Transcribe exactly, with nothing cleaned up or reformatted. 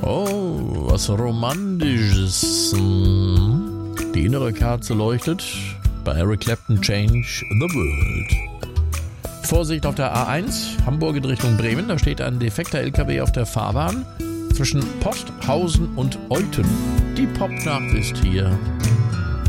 Oh, was Romantisches. Die innere Kerze leuchtet. Bei Eric Clapton, Change the World. Vorsicht auf der A eins, Hamburg in Richtung Bremen. Da steht ein defekter L K W auf der Fahrbahn zwischen Posthausen und Euten. Die Popnacht ist hier.